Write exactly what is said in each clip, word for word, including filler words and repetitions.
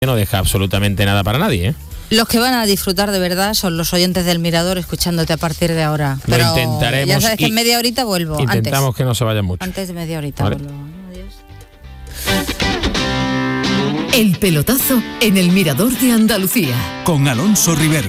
no deja absolutamente nada para nadie, ¿eh? Los que van a disfrutar de verdad son los oyentes del Mirador escuchándote a partir de ahora. Lo Pero intentaremos. Ya sabes que en media horita vuelvo. Intentamos antes. que no se vayan mucho. Antes de media horita vale. vuelvo. Adiós. El pelotazo en el Mirador de Andalucía. Con Alonso Rivero.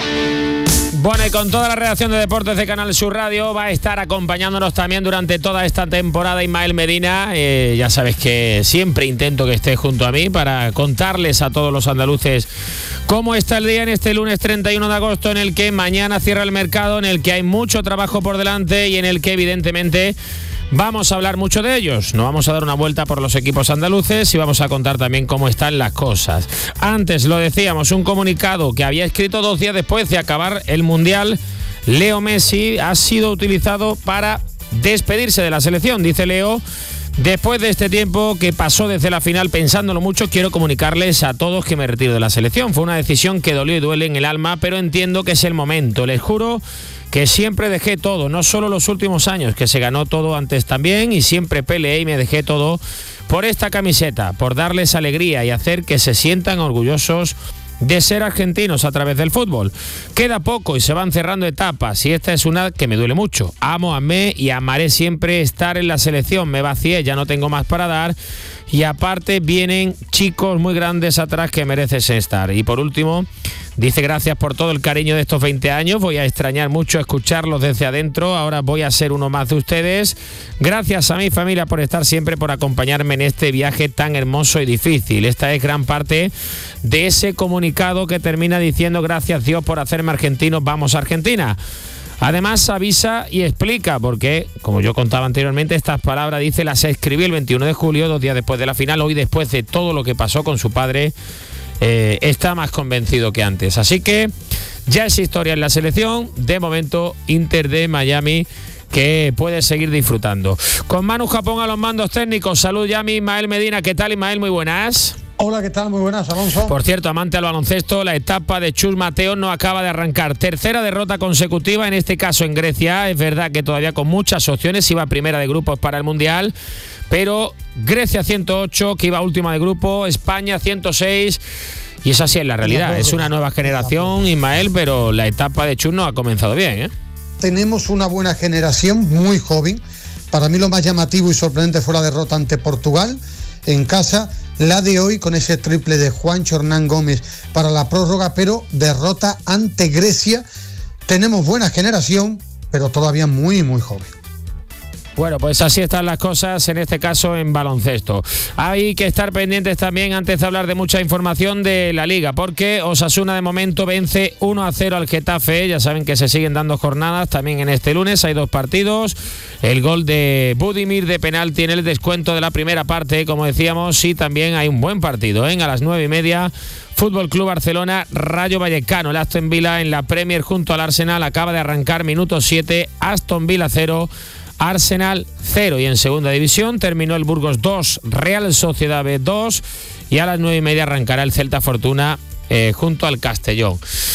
Bueno, y con toda la redacción de Deportes de Canal Sur Radio va a estar acompañándonos también durante toda esta temporada Ismael Medina. Eh, ya sabes que siempre intento que esté junto a mí para contarles a todos los andaluces cómo está el día en este lunes treinta y uno de agosto, en el que mañana cierra el mercado, en el que hay mucho trabajo por delante y en el que evidentemente vamos a hablar mucho de ellos. Nos vamos a dar una vuelta por los equipos andaluces y vamos a contar también cómo están las cosas. Antes lo decíamos, un comunicado que había escrito dos días después de acabar el Mundial, Leo Messi, ha sido utilizado para despedirse de la selección. Dice Leo: después de este tiempo que pasó desde la final pensándolo mucho, quiero comunicarles a todos que me retiro de la selección. Fue una decisión que dolió y duele en el alma, pero entiendo que es el momento. Les juro que siempre dejé todo, no solo los últimos años, que se ganó todo antes también, y siempre peleé y me dejé todo por esta camiseta, por darles alegría y hacer que se sientan orgullosos de ser argentinos a través del fútbol. Queda poco y se van cerrando etapas, y esta es una que me duele mucho. Amo, amé y amaré siempre estar en la selección. Me vacié, ya no tengo más para dar, y aparte vienen chicos muy grandes atrás que merecen estar. Y por último, dice: gracias por todo el cariño de estos veinte años, voy a extrañar mucho escucharlos desde adentro, ahora voy a ser uno más de ustedes. Gracias a mi familia por estar siempre, por acompañarme en este viaje tan hermoso y difícil. Esta es gran parte de ese comunicado que termina diciendo: gracias Dios por hacerme argentino, vamos Argentina. Además avisa y explica, porque como yo contaba anteriormente, estas palabras, dice, las escribí el veintiuno de julio, dos días después de la final. Hoy, después de todo lo que pasó con su padre, eh, está más convencido que antes. Así que ya es historia en la selección. De momento, Inter de Miami, que puede seguir disfrutando. Con Manu Japón a los mandos técnicos. Salud, Yami. Ismael Medina. ¿Qué tal, Ismael? Muy buenas. Hola, ¿qué tal? Muy buenas, Alonso. Por cierto, amante al baloncesto, la etapa de Chus Mateo no acaba de arrancar. Tercera derrota consecutiva, en este caso en Grecia. Es verdad que todavía con muchas opciones, iba primera de grupos para el Mundial, pero Grecia ciento ocho, que iba última de grupo, España ciento seis, y esa sí es la realidad. Es una nueva generación, Ismael, pero la etapa de Chus no ha comenzado bien, ¿eh? Tenemos una buena generación, muy joven. Para mí lo más llamativo y sorprendente fue la derrota ante Portugal en casa. La de hoy con ese triple de Juancho Hernán Gómez para la prórroga, pero derrota ante Grecia. Tenemos buena generación, pero todavía muy, muy joven. Bueno, pues así están las cosas, en este caso en baloncesto. Hay que estar pendientes también, antes de hablar de mucha información, de la Liga, porque Osasuna de momento vence uno a cero al Getafe. Ya saben que se siguen dando jornadas también en este lunes, hay dos partidos. El gol de Budimir de penal tiene el descuento de la primera parte, como decíamos, y también hay un buen partido, ¿eh? A las nueve y media, Fútbol Club Barcelona, Rayo Vallecano. El Aston Villa en la Premier junto al Arsenal acaba de arrancar, minuto siete, Aston Villa cero, Arsenal cero. Y en segunda división terminó el Burgos dos, Real Sociedad B dos, y a las nueve y media arrancará el Celta Fortuna eh, junto al Castellón.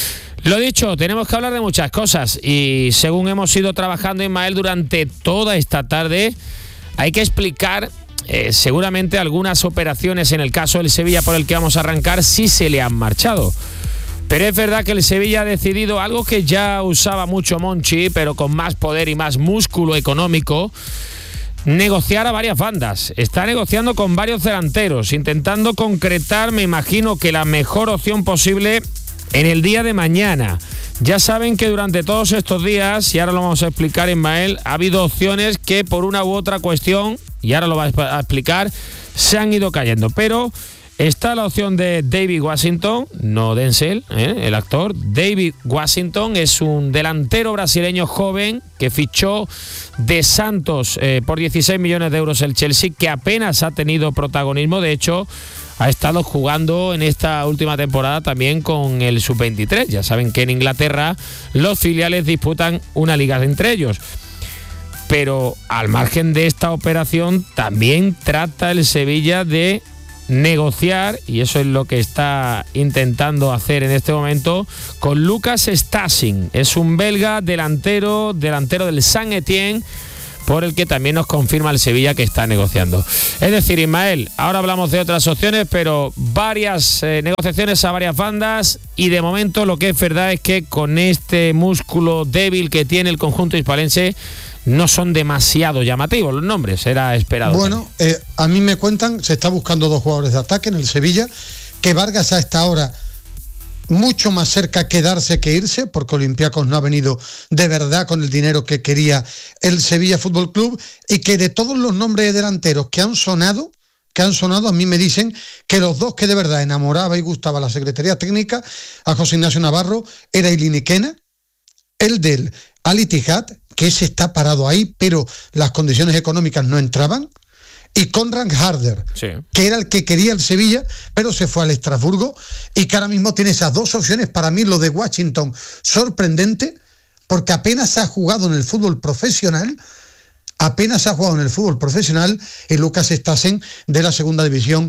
Lo dicho, tenemos que hablar de muchas cosas, y según hemos ido trabajando, Ismael, durante toda esta tarde, hay que explicar eh, seguramente algunas operaciones en el caso del Sevilla, por el que vamos a arrancar, sí se le han marchado. Pero es verdad que el Sevilla ha decidido algo que ya usaba mucho Monchi, pero con más poder y más músculo económico: negociar a varias bandas. Está negociando con varios delanteros, intentando concretar, me imagino, que la mejor opción posible en el día de mañana. Ya saben que durante todos estos días, y ahora lo vamos a explicar, Ismael, ha habido opciones que por una u otra cuestión, y ahora lo va a explicar, se han ido cayendo. Pero está la opción de David Washington, no Denzel, ¿eh? el actor. David Washington es un delantero brasileño joven que fichó de Santos eh, por dieciséis millones de euros el Chelsea, que apenas ha tenido protagonismo. De hecho, ha estado jugando en esta última temporada también con el sub veintitrés. Ya saben que en Inglaterra los filiales disputan una liga entre ellos. Pero al margen de esta operación, también trata el Sevilla de negociar, y eso es lo que está intentando hacer en este momento, con Lucas Stasin. Es un belga delantero, delantero del Saint-Étienne, por el que también nos confirma el Sevilla que está negociando. Es decir, Ismael, ahora hablamos de otras opciones, pero varias eh, negociaciones a varias bandas, y de momento lo que es verdad es que con este músculo débil que tiene el conjunto hispalense no son demasiado llamativos los nombres, era esperado. Bueno, eh, a mí me cuentan, se está buscando dos jugadores de ataque en el Sevilla, que Vargas a esta hora mucho más cerca quedarse que irse, porque Olympiacos no ha venido de verdad con el dinero que quería el Sevilla Fútbol Club, y que de todos los nombres de delanteros que han sonado, que han sonado, a mí me dicen que los dos que de verdad enamoraba y gustaba la Secretaría Técnica, a José Ignacio Navarro, era Iliniquena, el del Al Ittihad, que ese está parado ahí, pero las condiciones económicas no entraban, y Conrad Harder, sí, que era el que quería el Sevilla, pero se fue al Estrasburgo, y que ahora mismo tiene esas dos opciones. Para mí lo de Washington, sorprendente, porque apenas ha jugado en el fútbol profesional, apenas ha jugado en el fútbol profesional, y Lucas Stassen de la segunda división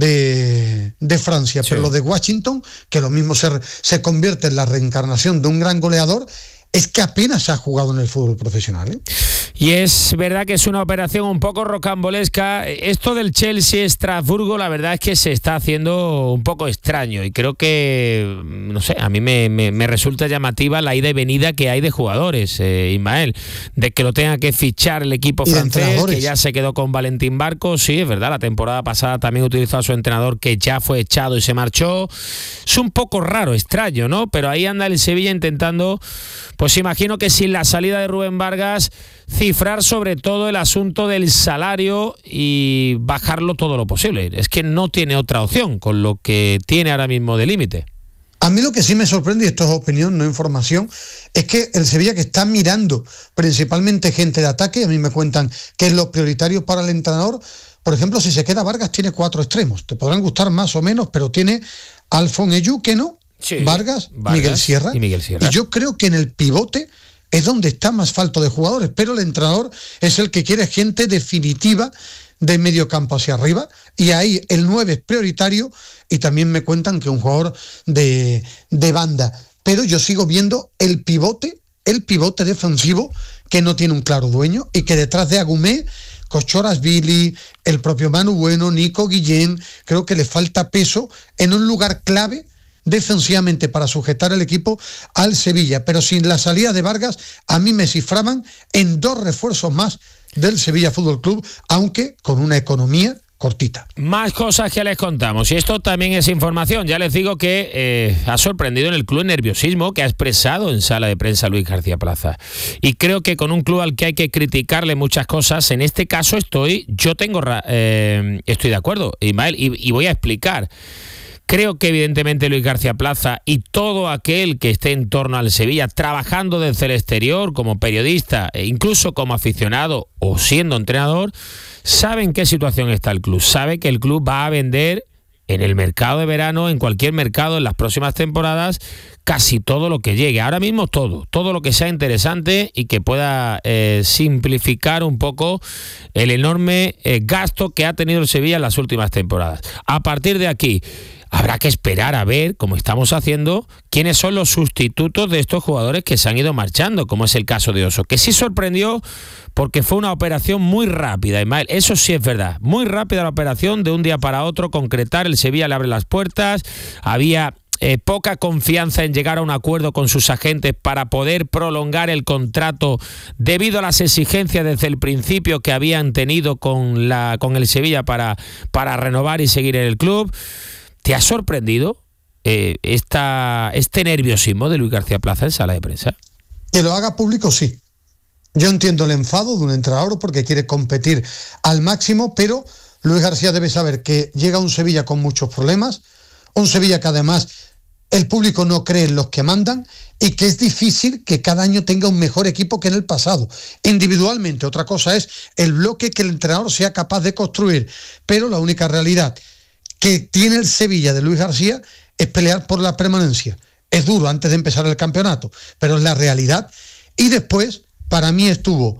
de, de Francia. Sí. Pero lo de Washington, que lo mismo se, se convierte en la reencarnación de un gran goleador, es que apenas ha jugado en el fútbol profesional, ¿eh? Y es verdad que es una operación un poco rocambolesca. Esto del Chelsea-Estrasburgo, la verdad es que se está haciendo un poco extraño, y creo que, no sé, a mí me, me, me resulta llamativa la ida y venida que hay de jugadores, eh, Ismael, de que lo tenga que fichar el equipo francés, que ya se quedó con Valentín Barco. Sí, es verdad, la temporada pasada también utilizó a su entrenador, que ya fue echado y se marchó. Es un poco raro, extraño, ¿no? Pero ahí anda el Sevilla intentando, pues imagino que sin la salida de Rubén Vargas, cifrar sobre todo el asunto del salario y bajarlo todo lo posible. Es que no tiene otra opción con lo que tiene ahora mismo de límite. A mí lo que sí me sorprende, y esto es opinión, no información, es que el Sevilla, que está mirando principalmente gente de ataque, a mí me cuentan que es lo prioritario para el entrenador. Por ejemplo, si se queda Vargas, tiene cuatro extremos. Te podrán gustar más o menos, pero tiene Alfon Eyuque, ¿no? Sí, Vargas, Vargas Miguel Sierra. Y Miguel Sierra. Y yo creo que en el pivote es donde está más falto de jugadores, pero el entrenador es el que quiere gente definitiva de medio campo hacia arriba, y ahí el nueve es prioritario, y también me cuentan que un jugador de, de banda. Pero yo sigo viendo el pivote, el pivote defensivo, que no tiene un claro dueño, y que detrás de Agumé, Cochoras Billy, el propio Manu Bueno, Nico Guillén, creo que le falta peso en un lugar clave defensivamente para sujetar el equipo al Sevilla. Pero sin la salida de Vargas, a mí me cifraban en dos refuerzos más del Sevilla Fútbol Club, aunque con una economía cortita. Más cosas que les contamos, y esto también es información. Ya les digo que eh, ha sorprendido en el club el nerviosismo que ha expresado en sala de prensa Luis García Plaza, y creo que con un club al que hay que criticarle muchas cosas, en este caso estoy yo tengo eh, estoy de acuerdo, Ismael, y, y voy a explicar. Creo que evidentemente Luis García Plaza y todo aquel que esté en torno al Sevilla, trabajando desde el exterior como periodista e incluso como aficionado o siendo entrenador, sabe en qué situación está el club. Sabe que el club va a vender en el mercado de verano, en cualquier mercado en las próximas temporadas, casi todo lo que llegue. Ahora mismo todo, todo lo que sea interesante y que pueda eh, simplificar un poco el enorme eh, gasto que ha tenido el Sevilla en las últimas temporadas. A partir de aquí, habrá que esperar a ver, como estamos haciendo, quiénes son los sustitutos de estos jugadores que se han ido marchando, como es el caso de Oso, que sí sorprendió porque fue una operación muy rápida, Ismael. Eso sí es verdad, muy rápida la operación, de un día para otro concretar, el Sevilla le abre las puertas, había eh, poca confianza en llegar a un acuerdo con sus agentes para poder prolongar el contrato debido a las exigencias desde el principio que habían tenido con, la, con el Sevilla para, para renovar y seguir en el club. ¿Te ha sorprendido eh, esta, este nerviosismo de Luis García Plaza en sala de prensa? Que lo haga público, sí. Yo entiendo el enfado de un entrenador porque quiere competir al máximo, pero Luis García debe saber que llega un Sevilla con muchos problemas, un Sevilla que además el público no cree en los que mandan, y que es difícil que cada año tenga un mejor equipo que en el pasado. Individualmente, otra cosa es el bloque que el entrenador sea capaz de construir, pero la única realidad que tiene el Sevilla de Luis García es pelear por la permanencia. Es duro antes de empezar el campeonato, pero es la realidad. Y después, para mí estuvo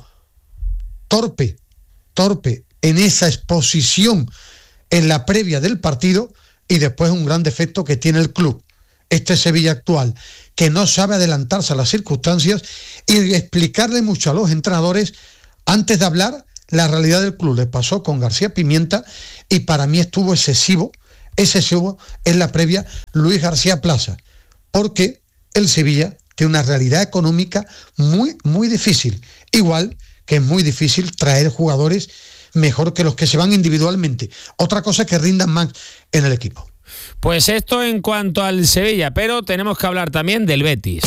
torpe, torpe en esa exposición en la previa del partido, y después un gran defecto que tiene el club, este Sevilla actual, que no sabe adelantarse a las circunstancias y explicarle mucho a los entrenadores Antes de hablar, la realidad del club le pasó con García Pimienta y para mí estuvo excesivo, excesivo en la previa Luis García Plaza, porque el Sevilla tiene una realidad económica muy, muy difícil, igual que es muy difícil traer jugadores mejor que los que se van individualmente. Otra cosa es que rindan más en el equipo. Pues esto en cuanto al Sevilla, pero tenemos que hablar también del Betis.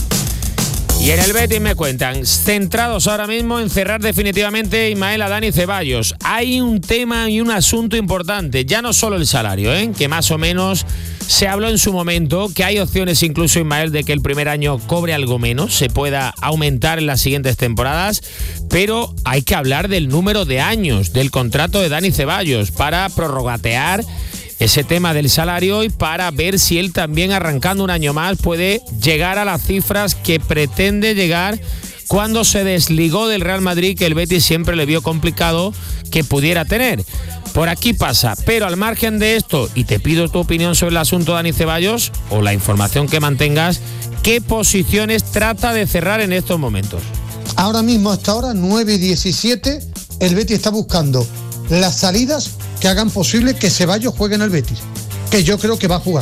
Y en el Betis me cuentan, centrados ahora mismo en cerrar definitivamente Ismael a Dani Ceballos. Hay un tema y un asunto importante, ya no solo el salario, ¿eh? que más o menos se habló en su momento, que hay opciones incluso, Ismael, de que el primer año cobre algo menos, se pueda aumentar en las siguientes temporadas, pero hay que hablar del número de años del contrato de Dani Ceballos para prorrogatear ese tema del salario y para ver si él también, arrancando un año más, puede llegar a las cifras que pretende llegar cuando se desligó del Real Madrid, que el Betis siempre le vio complicado que pudiera tener. Por aquí pasa, pero al margen de esto, y te pido tu opinión sobre el asunto de Dani Ceballos, o la información que mantengas, ¿qué posiciones trata de cerrar en estos momentos? Ahora mismo, hasta ahora, nueve y diecisiete, el Betis está buscando las salidas que hagan posible que Ceballos juegue en el Betis, que yo creo que va a jugar.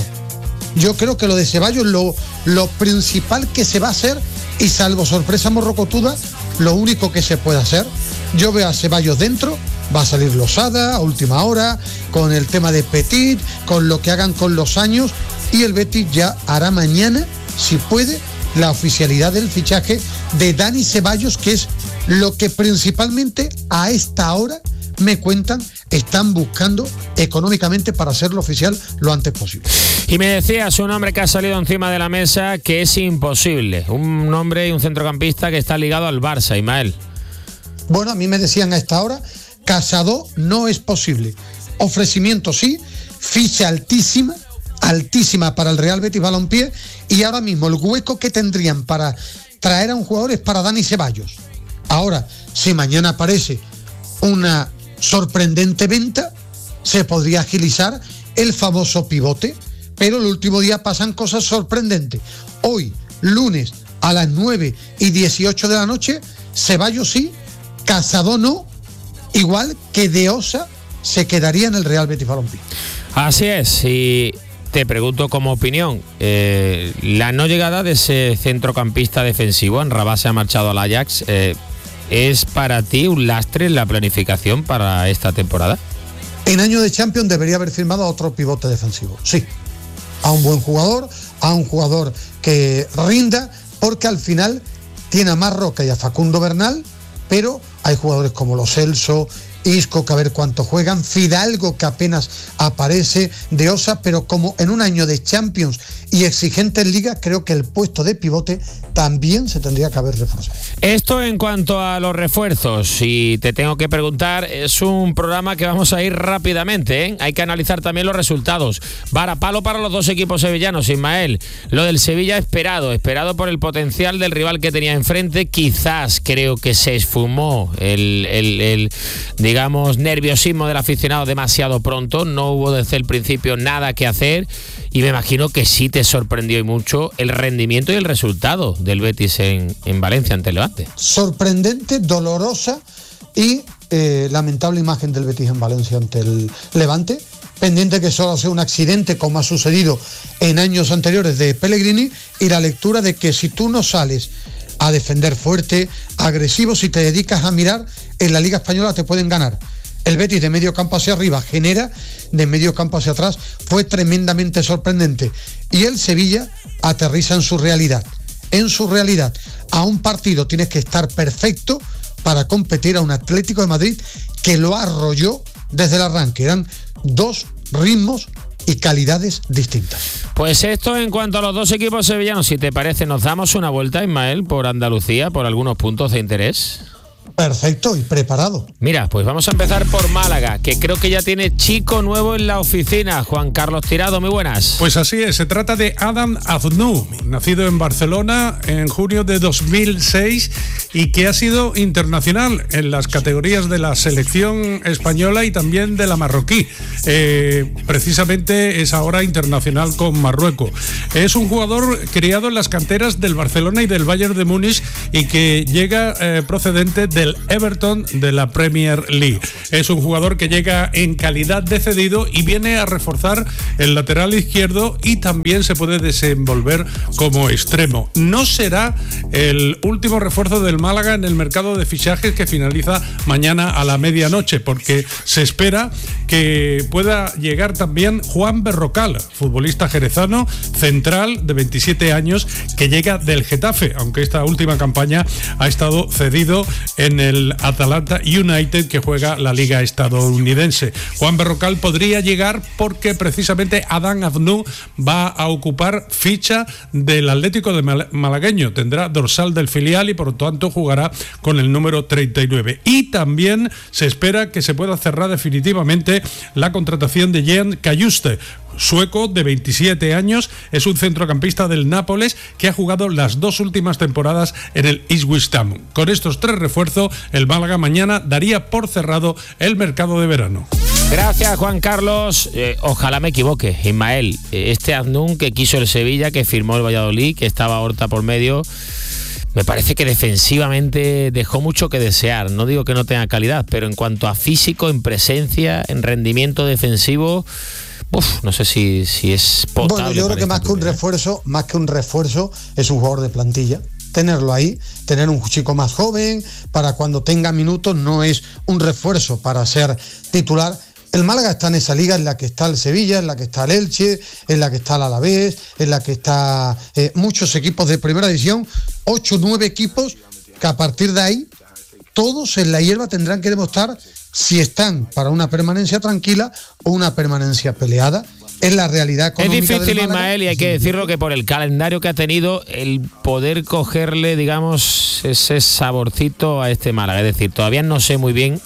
Yo creo que lo de Ceballos, lo, lo principal que se va a hacer, y salvo sorpresa morrocotuda, lo único que se puede hacer, yo veo a Ceballos dentro, va a salir Losada a última hora, con el tema de Petit, con lo que hagan con los años, y el Betis ya hará mañana, si puede, la oficialidad del fichaje de Dani Ceballos, que es lo que principalmente a esta hora me cuentan, están buscando económicamente para hacerlo oficial lo antes posible. Y me decías un nombre que ha salido encima de la mesa que es imposible, un nombre y un centrocampista que está ligado al Barça, Ismael. Bueno, a mí me decían a esta hora, Casado no es posible. Ofrecimiento sí, ficha altísima, altísima para el Real Betis Balompié, y ahora mismo el hueco que tendrían para traer a un jugador es para Dani Ceballos. Ahora, si mañana aparece una sorprendente venta, se podría agilizar el famoso pivote, pero el último día pasan cosas sorprendentes. Hoy, lunes, a las nueve y dieciocho de la noche, Ceballos sí, Casado no, igual que De Osa se quedaría en el Real Betis Balompié. Así es, y te pregunto como opinión, eh, la no llegada de ese centrocampista defensivo, Amrabat se ha marchado al Ajax, eh, ¿es para ti un lastre en la planificación para esta temporada? En año de Champions debería haber firmado a otro pivote defensivo, sí. A un buen jugador, a un jugador que rinda, porque al final tiene a Marroca y a Facundo Bernal, pero hay jugadores como Lo Celso, Isco, que a ver cuánto juegan, Fidalgo, que apenas aparece, De Osa, pero como en un año de Champions y exigente en Liga, creo que el puesto de pivote también se tendría que haber reforzado. Esto en cuanto a los refuerzos, y te tengo que preguntar, es un programa que vamos a ir rápidamente, ¿eh? Hay que analizar también los resultados. Varapalo para los dos equipos sevillanos, Ismael. Lo del Sevilla esperado, esperado por el potencial del rival que tenía enfrente, quizás creo que se esfumó el, el, el digamos, nerviosismo del aficionado demasiado pronto, no hubo desde el principio nada que hacer, y me imagino que sí te sorprendió y mucho el rendimiento y el resultado del Betis en, en Valencia ante el Levante. Sorprendente, dolorosa y eh, lamentable imagen del Betis en Valencia ante el Levante, pendiente que solo sea un accidente como ha sucedido en años anteriores de Pellegrini, y la lectura de que si tú no sales a defender fuerte, agresivo, si te dedicas a mirar, en la Liga Española te pueden ganar. El Betis de medio campo hacia arriba genera, de medio campo hacia atrás fue tremendamente sorprendente, y el Sevilla aterriza en su realidad. En su realidad, a un partido tienes que estar perfecto para competir a un Atlético de Madrid que lo arrolló desde el arranque. Eran dos ritmos y calidades distintas. Pues esto en cuanto a los dos equipos sevillanos, si te parece, nos damos una vuelta, Ismael, por Andalucía, por algunos puntos de interés. Perfecto y preparado. Mira, pues vamos a empezar por Málaga, que creo que ya tiene chico nuevo en la oficina. Juan Carlos Tirado, muy buenas. Pues así es, se trata de Adam Aznou, nacido en Barcelona en junio de dos mil seis y que ha sido internacional en las categorías de la selección española y también de la marroquí. Eh, precisamente es ahora internacional con Marruecos. Es un jugador criado en las canteras del Barcelona y del Bayern de Múnich y que llega eh, procedente de del Everton de la Premier League. Es un jugador que llega en calidad de cedido y viene a reforzar el lateral izquierdo y también se puede desenvolver como extremo. No será el último refuerzo del Málaga en el mercado de fichajes que finaliza mañana a la medianoche, porque se espera que pueda llegar también Juan Berrocal, futbolista jerezano, central de veintisiete años, que llega del Getafe, aunque esta última campaña ha estado cedido en el Atalanta United, que juega la liga estadounidense. Juan Berrocal podría llegar porque precisamente Adán Afnú va a ocupar ficha del Atlético de Mal- Malagueño, tendrá dorsal del filial y por lo tanto jugará con el número treinta y nueve. Y también se espera que se pueda cerrar definitivamente la contratación de Jean Cayuste, sueco de veintisiete años, es un centrocampista del Nápoles que ha jugado las dos últimas temporadas en el Ipswich Town. Con estos tres refuerzos, el Málaga mañana daría por cerrado el mercado de verano. Gracias, Juan Carlos. Eh, ojalá me equivoque, Ismael. Eh, este Aznún que quiso el Sevilla, que firmó el Valladolid, que estaba Horta por medio, me parece que defensivamente dejó mucho que desear. No digo que no tenga calidad, pero en cuanto a físico, en presencia, en rendimiento defensivo, uf, no sé si, si es potable. Bueno, yo creo que más que un refuerzo, más que un refuerzo, es un jugador de plantilla. Tenerlo ahí, tener un chico más joven, para cuando tenga minutos, no es un refuerzo para ser titular. El Málaga está en esa liga en la que está el Sevilla, en la que está el Elche, en la que está el Alavés, en la que está eh, muchos equipos de primera división, ocho o nueve equipos que a partir de ahí todos en la hierba tendrán que demostrar si están para una permanencia tranquila o una permanencia peleada. Es la realidad económica. Es difícil, Ismael, y hay que decirlo que por el calendario que ha tenido, el poder cogerle, digamos, ese saborcito a este Málaga. Es decir, todavía no sé muy bien,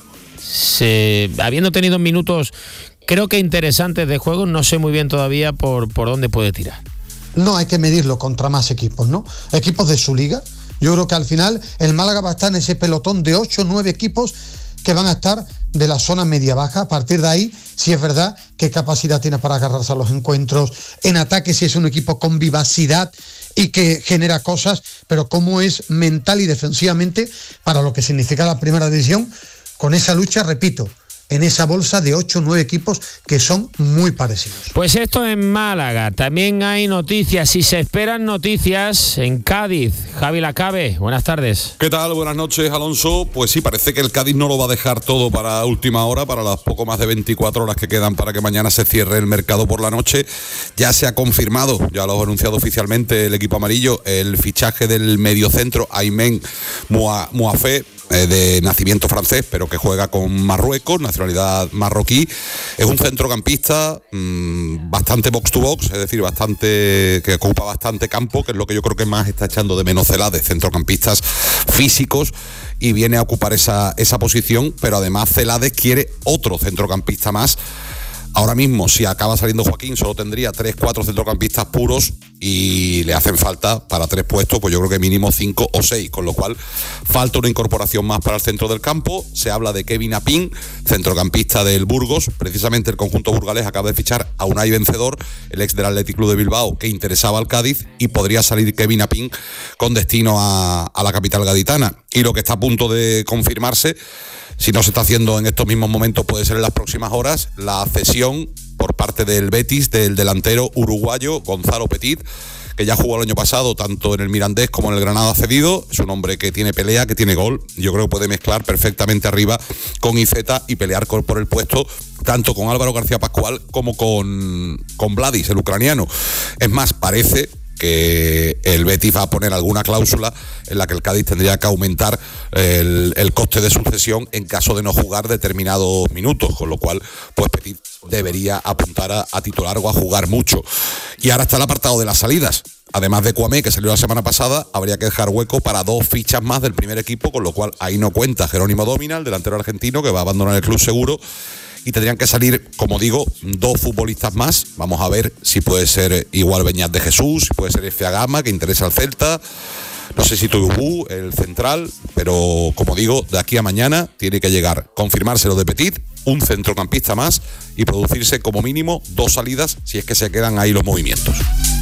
se, habiendo tenido minutos, creo que interesantes de juego, no sé muy bien todavía por, por dónde puede tirar. No hay que medirlo contra más equipos, ¿no? Equipos de su liga. Yo creo que al final el Málaga va a estar en ese pelotón de ocho o nueve equipos que van a estar de la zona media-baja. A partir de ahí, si es verdad, qué capacidad tiene para agarrarse a los encuentros. En ataque, si es un equipo con vivacidad y que genera cosas, pero cómo es mental y defensivamente para lo que significa la primera división, con esa lucha, repito, en esa bolsa de ocho o nueve equipos que son muy parecidos. Pues esto en Málaga. También hay noticias, y se esperan noticias en Cádiz. Javi Lacabe, buenas tardes. ¿Qué tal? Buenas noches, Alonso. Pues sí, parece que el Cádiz no lo va a dejar todo para última hora, para las poco más de veinticuatro horas que quedan para que mañana se cierre el mercado por la noche. Ya se ha confirmado, ya lo ha anunciado oficialmente el equipo amarillo, el fichaje del mediocentro Aymen Mouafé, Eh, de nacimiento francés, pero que juega con Marruecos, nacionalidad marroquí. Es un centrocampista mmm, bastante box to box, es decir, bastante que ocupa bastante campo, que es lo que yo creo que más está echando de menos Celades, centrocampistas físicos, y viene a ocupar esa, esa posición, pero además Celades quiere otro centrocampista más. Ahora mismo, si acaba saliendo Joaquín, solo tendría tres, cuatro centrocampistas puros y le hacen falta para tres puestos, pues yo creo que mínimo cinco o seis, con lo cual falta una incorporación más para el centro del campo. Se habla de Kevin Apín, centrocampista del Burgos. Precisamente el conjunto burgalés acaba de fichar a Unai Vencedor, el ex del Athletic Club de Bilbao, que interesaba al Cádiz, y podría salir Kevin Apín con destino a, a la capital gaditana. Y lo que está a punto de confirmarse, si no se está haciendo en estos mismos momentos, puede ser en las próximas horas, la cesión por parte del Betis del delantero uruguayo Gonzalo Petit, que ya jugó el año pasado tanto en el Mirandés como en el Granada cedido. Es un hombre que tiene pelea, que tiene gol. Yo creo que puede mezclar perfectamente arriba con Iceta y pelear por el puesto tanto con Álvaro García Pascual como con, con Vladis, el ucraniano. Es más, parece que el Betis va a poner alguna cláusula en la que el Cádiz tendría que aumentar el, el coste de sucesión en caso de no jugar determinados minutos, con lo cual pues Petit debería apuntar a, a titular o a jugar mucho. Y ahora está el apartado de las salidas. Además de Cuamé, que salió la semana pasada, habría que dejar hueco para dos fichas más del primer equipo, con lo cual ahí no cuenta Jerónimo Domina, el delantero argentino, que va a abandonar el club seguro. Y tendrían que salir, como digo, dos futbolistas más. Vamos a ver si puede ser igual Beñat de Jesús, si puede ser Efea Gama, que interesa al Celta. No sé si Toubou, el central, pero como digo, de aquí a mañana tiene que llegar, confirmarse lo de Petit, un centrocampista más y producirse como mínimo dos salidas si es que se quedan ahí los movimientos.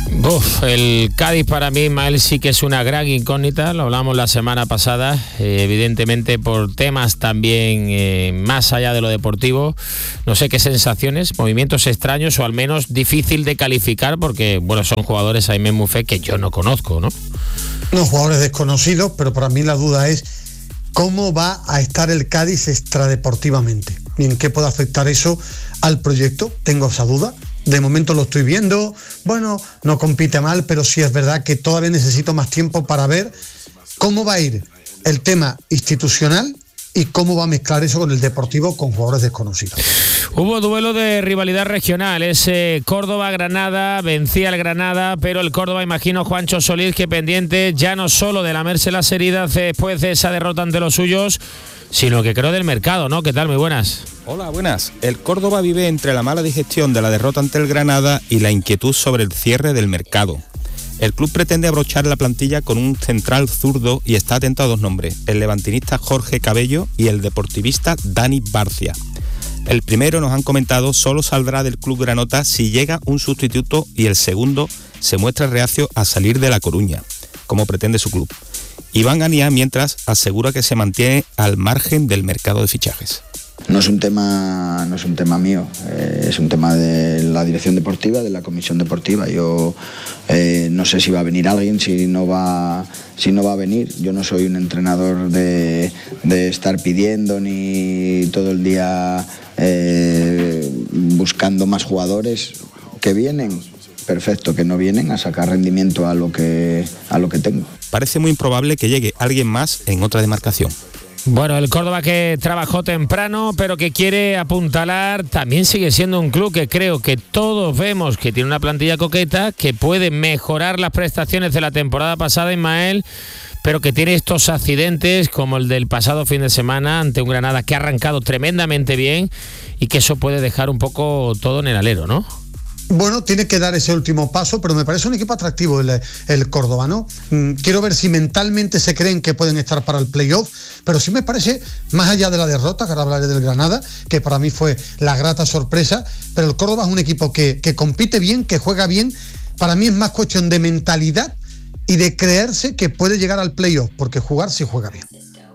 Uf, el Cádiz para mí, Ismael, sí que es una gran incógnita, lo hablamos la semana pasada, eh, evidentemente por temas también eh, más allá de lo deportivo, no sé qué sensaciones, movimientos extraños o al menos difícil de calificar porque, bueno, son jugadores, Aimé Mufé, que yo no conozco, ¿no? No, jugadores desconocidos, pero para mí la duda es cómo va a estar el Cádiz extradeportivamente y en qué puede afectar eso al proyecto, tengo esa duda. De momento lo estoy viendo, bueno, no compite mal, pero sí es verdad que todavía necesito más tiempo para ver cómo va a ir el tema institucional y cómo va a mezclar eso con el deportivo con jugadores desconocidos. Hubo duelo de rivalidad regional, ese Córdoba-Granada, vencía el Granada, pero el Córdoba, imagino, Juancho Solís, que pendiente ya no solo de lamerse las heridas después de esa derrota ante los suyos, sino que creo del mercado, ¿no? ¿Qué tal? Muy buenas. Hola, buenas. El Córdoba vive entre la mala digestión de la derrota ante el Granada y la inquietud sobre el cierre del mercado. El club pretende abrochar la plantilla con un central zurdo y está atento a dos nombres, el levantinista Jorge Cabello y el deportivista Dani Barcia. El primero, nos han comentado, solo saldrá del club granota si llega un sustituto y el segundo se muestra reacio a salir de La Coruña, como pretende su club. Iván Ganiá, mientras, asegura que se mantiene al margen del mercado de fichajes. No es un tema, no es un tema mío, eh, es un tema de la dirección deportiva, de la comisión deportiva. Yo eh, no sé si va a venir alguien, si no va, si no va a venir. Yo no soy un entrenador de, de estar pidiendo ni todo el día eh, buscando más jugadores. Que vienen, perfecto, que no vienen, a sacar rendimiento a lo que, a lo que tengo. Parece muy improbable que llegue alguien más en otra demarcación. Bueno, el Córdoba, que trabajó temprano, pero que quiere apuntalar, también sigue siendo un club que creo que todos vemos que tiene una plantilla coqueta, que puede mejorar las prestaciones de la temporada pasada, Ismael, pero que tiene estos accidentes como el del pasado fin de semana ante un Granada que ha arrancado tremendamente bien y que eso puede dejar un poco todo en el alero, ¿no? Bueno, tiene que dar ese último paso, pero me parece un equipo atractivo el, el Córdoba, ¿no? Quiero ver si mentalmente se creen que pueden estar para el playoff, pero sí me parece, más allá de la derrota, que ahora hablaré del Granada, que para mí fue la grata sorpresa, pero el Córdoba es un equipo que, que compite bien, que juega bien. Para mí es más cuestión de mentalidad y de creerse que puede llegar al playoff, porque jugar sí juega bien.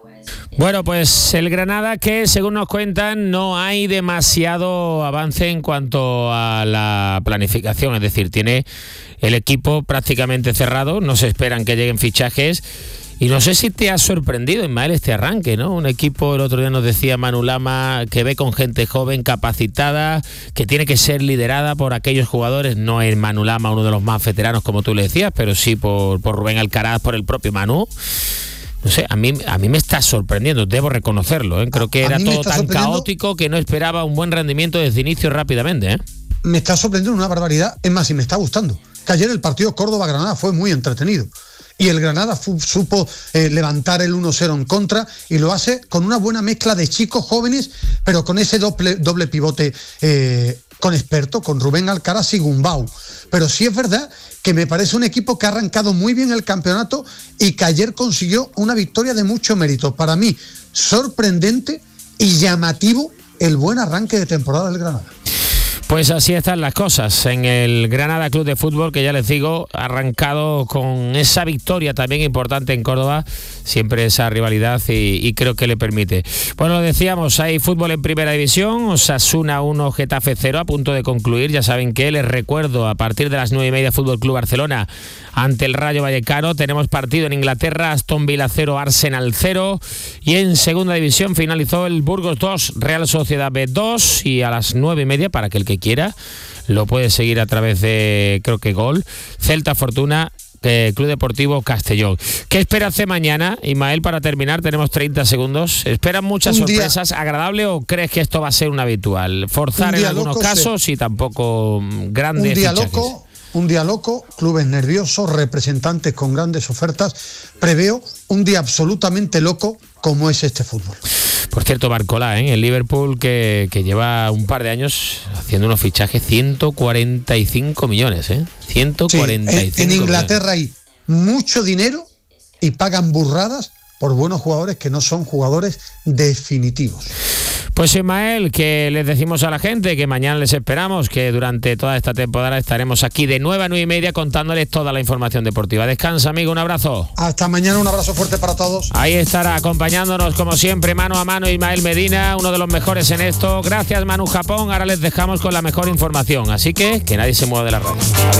Bueno, pues el Granada, que según nos cuentan no hay demasiado avance en cuanto a la planificación, es decir, tiene el equipo prácticamente cerrado, no se esperan que lleguen fichajes y no sé si te ha sorprendido, Ismael, este arranque, ¿no? Un equipo, el otro día nos decía Manu Lama, que ve con gente joven, capacitada, que tiene que ser liderada por aquellos jugadores, no es Manu Lama uno de los más veteranos como tú le decías, pero sí por, por Rubén Alcaraz, por el propio Manu. No sé, a mí, a mí me está sorprendiendo, debo reconocerlo, ¿eh? Creo que era todo tan caótico que no esperaba un buen rendimiento desde inicio rápidamente, ¿eh? Me está sorprendiendo una barbaridad, es más, y me está gustando. Que ayer el partido Córdoba-Granada fue muy entretenido. Y el Granada fu- supo eh, levantar el uno cero en contra y lo hace con una buena mezcla de chicos jóvenes, pero con ese doble, doble pivote eh, con experto, con Rubén Alcaraz y Gumbau. Pero sí es verdad que me parece un equipo que ha arrancado muy bien el campeonato y que ayer consiguió una victoria de mucho mérito. Para mí, sorprendente y llamativo el buen arranque de temporada del Granada. Pues así están las cosas en el Granada Club de Fútbol, que ya les digo, ha arrancado con esa victoria también importante en Córdoba, siempre esa rivalidad y, y creo que le permite. Bueno, lo decíamos, hay fútbol en Primera División, Osasuna uno, Getafe cero, a punto de concluir. Ya saben que, les recuerdo, a partir de las nueve y media, Fútbol Club Barcelona ante el Rayo Vallecano. Tenemos partido en Inglaterra, Aston Villa cero, Arsenal cero. Y en Segunda División finalizó el Burgos dos, Real Sociedad B dos. Y a las nueve y media, para que el que quiera lo puede seguir a través de, creo que Gol, Celta Fortuna, eh, Club Deportivo Castellón. ¿Qué espera hace mañana, Ismael, para terminar? Tenemos treinta segundos. ¿Esperan muchas un sorpresas? Día, ¿agradable o crees que esto va a ser un habitual? Forzar en algunos loco, casos sí. Y tampoco grandes un día fichajes. loco, un día loco, clubes nerviosos, representantes con grandes ofertas. Preveo un día absolutamente loco como es este fútbol. Por cierto, Barcolá, ¿eh? El Liverpool que, que lleva un par de años haciendo unos fichajes, ciento cuarenta y cinco millones, ¿eh? ciento cuarenta y cinco sí, en, en Inglaterra millones. Hay mucho dinero y pagan burradas por buenos jugadores que no son jugadores definitivos. Pues Ismael, que les decimos a la gente que mañana les esperamos, que durante toda esta temporada estaremos aquí de nueve a nueve y media contándoles toda la información deportiva. Descansa, amigo, un abrazo. Hasta mañana, un abrazo fuerte para todos. Ahí estará acompañándonos como siempre mano a mano Ismael Medina, uno de los mejores en esto. Gracias, Manu Japón. Ahora les dejamos con la mejor información, así que que nadie se mueva de la radio. Adiós.